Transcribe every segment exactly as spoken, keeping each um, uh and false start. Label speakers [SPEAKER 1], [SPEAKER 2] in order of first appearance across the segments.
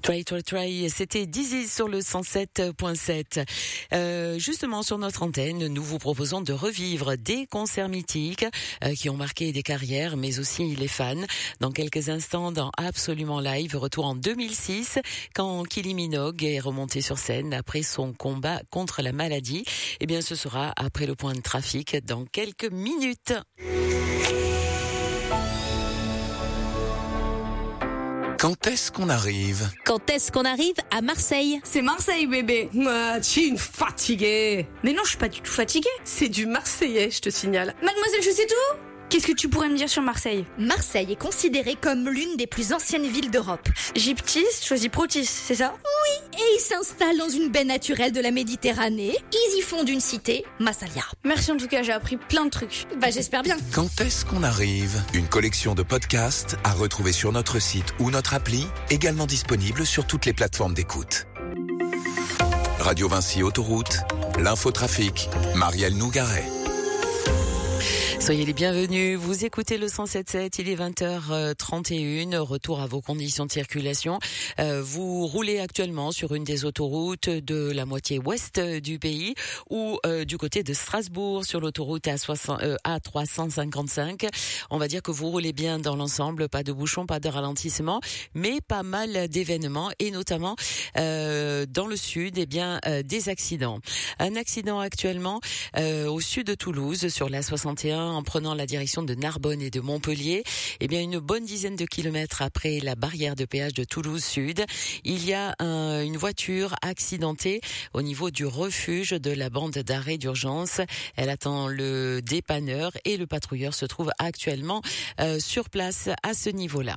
[SPEAKER 1] Try, try, try, c'était Dizzy sur le cent sept point sept. Euh, justement, sur notre antenne, nous vous proposons de revivre des concerts mythiques euh, qui ont marqué des carrières, mais aussi les fans. Dans quelques instants, dans Absolument Live, retour en deux mille six, quand Kylie Minogue est remontée sur scène après son combat contre la maladie. Eh bien, ce sera après le point de trafic dans quelques minutes.
[SPEAKER 2] Quand est-ce qu'on arrive ?
[SPEAKER 3] Quand est-ce qu'on arrive à Marseille ?
[SPEAKER 4] C'est Marseille, bébé. Ah, tu es une fatiguée.
[SPEAKER 5] Mais non, je suis pas du tout fatiguée.
[SPEAKER 4] C'est du marseillais, je te signale.
[SPEAKER 5] Mademoiselle, je sais tout. Qu'est-ce que tu pourrais me dire sur Marseille ?
[SPEAKER 3] Marseille est considérée comme l'une des plus anciennes villes d'Europe.
[SPEAKER 5] Gyptis choisit Protis, c'est ça ?
[SPEAKER 3] Oui, et ils s'installent dans une baie naturelle de la Méditerranée. Ils y fondent une cité, Massalia.
[SPEAKER 5] Merci en tout cas, j'ai appris plein de trucs.
[SPEAKER 3] Bah j'espère bien.
[SPEAKER 2] Quand est-ce qu'on arrive ? Une collection de podcasts à retrouver sur notre site ou notre appli, également disponible sur toutes les plateformes d'écoute. Radio Vinci Autoroute, l'infotrafic, Marielle Nougaret.
[SPEAKER 1] Soyez les bienvenus, vous écoutez le cent sept point sept, il est vingt heures trente et une, retour à vos conditions de circulation. Euh, vous roulez actuellement sur une des autoroutes de la moitié ouest du pays ou euh, du côté de Strasbourg sur l'autoroute A trois cent cinquante-cinq. On va dire que vous roulez bien dans l'ensemble, pas de bouchons, pas de ralentissement, mais pas mal d'événements et notamment euh, dans le sud, eh bien euh, des accidents. Un accident actuellement euh, au sud de Toulouse sur la soixante et un en prenant la direction de Narbonne et de Montpellier. Eh bien, une bonne dizaine de kilomètres après la barrière de péage de Toulouse Sud, il y a un, une voiture accidentée au niveau du refuge de la bande d'arrêt d'urgence. Elle attend le dépanneur et le patrouilleur se trouve actuellement euh, sur place à ce niveau-là.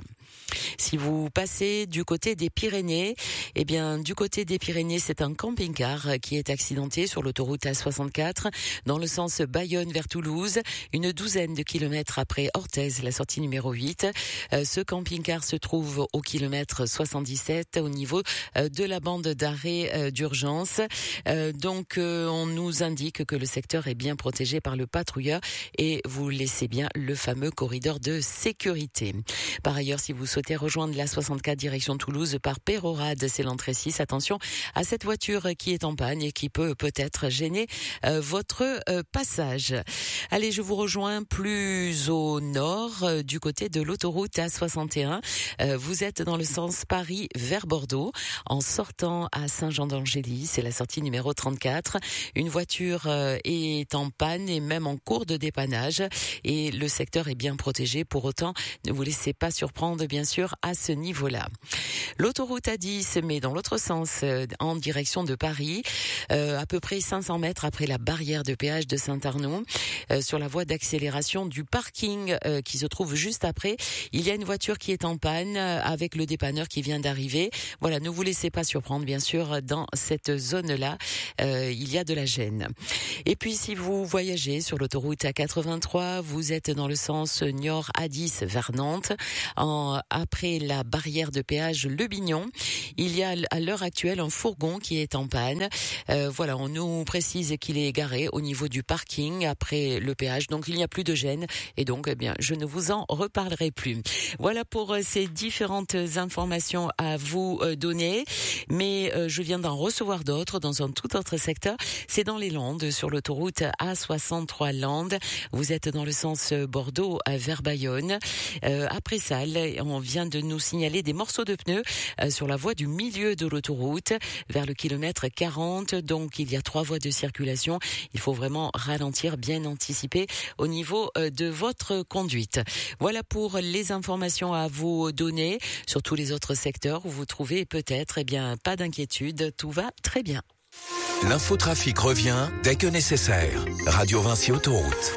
[SPEAKER 1] Si vous passez du côté des Pyrénées, eh bien, du côté des Pyrénées, c'est un camping-car qui est accidenté sur l'autoroute A soixante-quatre dans le sens Bayonne vers Toulouse. Une douzaine de kilomètres après Orthez, la sortie numéro huit. Euh, ce camping-car se trouve au kilomètre soixante-dix-sept au niveau euh, de la bande d'arrêt euh, d'urgence. Euh, donc, euh, on nous indique que le secteur est bien protégé par le patrouilleur et vous laissez bien le fameux corridor de sécurité. Par ailleurs, si vous souhaitez rejoindre la soixante-quatre direction Toulouse par Pérorade, c'est l'entrée six. Attention à cette voiture qui est en panne et qui peut peut-être gêner euh, votre euh, passage. Allez, je vous rejoins plus au nord, euh, du côté de l'autoroute A soixante et un. Euh, vous êtes dans le sens Paris vers Bordeaux. En sortant à Saint-Jean-d'Angély, c'est la sortie numéro trente-quatre. Une voiture euh, est en panne et même en cours de dépannage. Et le secteur est bien protégé. Pour autant, ne vous laissez pas surprendre, bien sûr, à ce niveau-là. L'autoroute A dix, mais dans l'autre sens, euh, en direction de Paris, euh, à peu près cinq cents mètres après la barrière de péage de Saint-Arnaud, euh, sur la voie d'accélération du parking euh, qui se trouve juste après, il y a une voiture qui est en panne euh, avec le dépanneur qui vient d'arriver. Voilà, ne vous laissez pas surprendre, bien sûr, dans cette zone-là, euh, il y a de la gêne. Et puis, si vous voyagez sur l'autoroute A quatre-vingt-trois, vous êtes dans le sens Niort A dix vers Nantes, en, après la barrière de péage Le Bignon. Il y a à l'heure actuelle un fourgon qui est en panne. Euh, voilà, on nous précise qu'il est garé au niveau du parking après le péage, donc il n'y a plus de gêne et donc eh bien je ne vous en reparlerai plus. Voilà pour euh, ces différentes informations à vous euh, donner, mais euh, je viens d'en recevoir d'autres dans un tout autre secteur. C'est dans les Landes, sur l'autoroute A soixante-trois Landes. Vous êtes dans le sens Bordeaux vers Bayonne. Euh, après ça, on vient de nous signaler des morceaux de pneus euh, sur la voie du milieu de l'autoroute vers le kilomètre quarante. Donc il y a trois voies de circulation. Il faut vraiment ralentir, bien anticiper au niveau euh, de votre conduite. Voilà pour les informations à vous donner sur tous les autres secteurs où vous trouvez peut-être, eh bien, pas d'inquiétude, tout va très bien.
[SPEAKER 2] L'infotrafic revient dès que nécessaire. Radio Vinci Autoroute.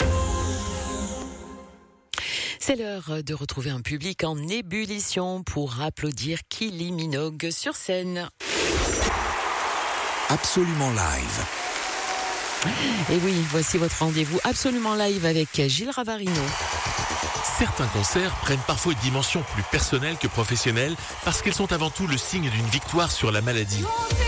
[SPEAKER 1] C'est l'heure de retrouver un public en ébullition pour applaudir Kylie Minogue sur scène.
[SPEAKER 2] Absolument Live.
[SPEAKER 1] Et oui, voici votre rendez-vous Absolument Live avec Gilles Ravarino.
[SPEAKER 6] Certains concerts prennent parfois une dimension plus personnelle que professionnelle parce qu'ils sont avant tout le signe d'une victoire sur la maladie.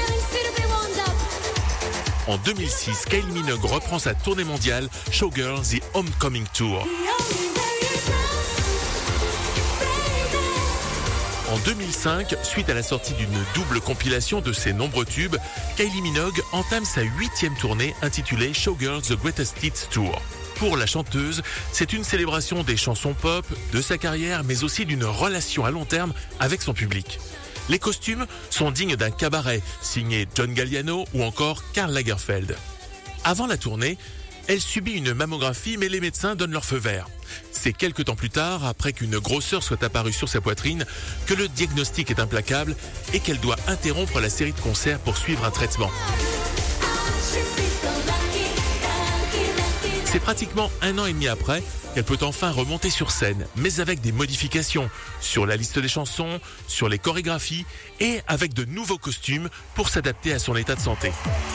[SPEAKER 6] En deux mille six, Kylie Minogue reprend sa tournée mondiale Showgirl The Homecoming Tour. En deux mille cinq, suite à la sortie d'une double compilation de ses nombreux tubes, Kylie Minogue entame sa huitième tournée intitulée Showgirls The Greatest Hits Tour. Pour la chanteuse, c'est une célébration des chansons pop, de sa carrière, mais aussi d'une relation à long terme avec son public. Les costumes sont dignes d'un cabaret, signé John Galliano ou encore Karl Lagerfeld. Avant la tournée, elle subit une mammographie, mais les médecins donnent leur feu vert. C'est quelques temps plus tard, après qu'une grosseur soit apparue sur sa poitrine, que le diagnostic est implacable et qu'elle doit interrompre la série de concerts pour suivre un traitement. C'est pratiquement un an et demi après qu'elle peut enfin remonter sur scène, mais avec des modifications sur la liste des chansons, sur les chorégraphies et avec de nouveaux costumes pour s'adapter à son état de santé.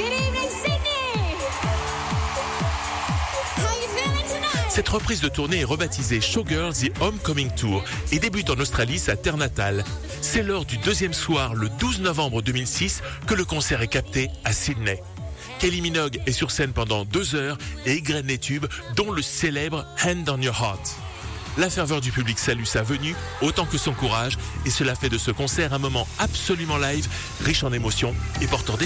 [SPEAKER 6] Cette reprise de tournée est rebaptisée Showgirls The Homecoming Tour et débute en Australie, sa terre natale. C'est lors du deuxième soir, le douze novembre deux mille six, que le concert est capté à Sydney. Kylie Minogue est sur scène pendant deux heures et égrène les tubes, dont le célèbre Hand on Your Heart. La ferveur du public salue sa venue autant que son courage et cela fait de ce concert un moment absolument live, riche en émotions et porteur